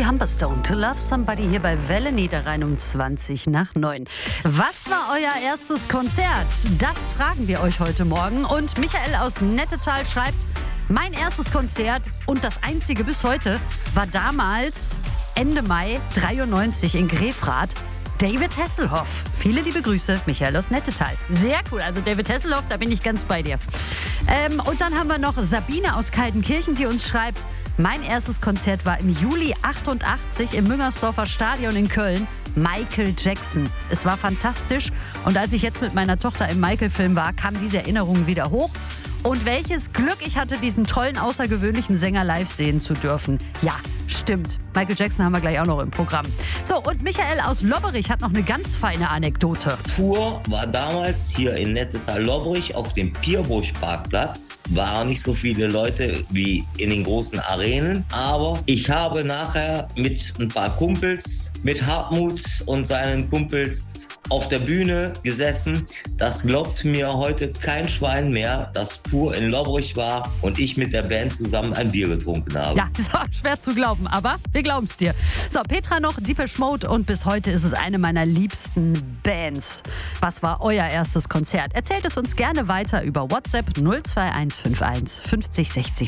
die Humberstone, To Love Somebody hier bei Welle Niederrhein um 20:20. Was war euer erstes Konzert? Das fragen wir euch heute Morgen. Und Michael aus Nettetal schreibt, mein erstes Konzert und das einzige bis heute war damals Ende Mai 93 in Grefrath. David Hasselhoff. Viele liebe Grüße, Michael aus Nettetal. Sehr cool, also David Hasselhoff, da bin ich ganz bei dir. Und dann haben wir noch Sabine aus Kaltenkirchen, die uns schreibt, mein erstes Konzert war im Juli 88 im Müngersdorfer Stadion in Köln. Michael Jackson. Es war fantastisch und als ich jetzt mit meiner Tochter im Michael-Film war, kamen diese Erinnerungen wieder hoch. Und welches Glück ich hatte, diesen tollen, außergewöhnlichen Sänger live sehen zu dürfen. Ja, stimmt. Michael Jackson haben wir gleich auch noch im Programm. So, und Michael aus Lobberich hat noch eine ganz feine Anekdote. Pur war damals hier in Nettetal-Lobberich auf dem Pierbusch-Parkplatz. Waren nicht so viele Leute wie in den großen Arenen. Aber ich habe nachher mit ein paar Kumpels, mit Hartmut und seinen Kumpels auf der Bühne gesessen. Das glaubt mir heute kein Schwein mehr, dass Pur in Lobberich war und ich mit der Band zusammen ein Bier getrunken habe. Ja, ist auch schwer zu glauben, aber wir glauben es dir. So, Petra noch, Depeche Mode und bis heute ist es eine meiner liebsten Bands. Was war euer erstes Konzert? Erzählt es uns gerne weiter über WhatsApp 02151 50 60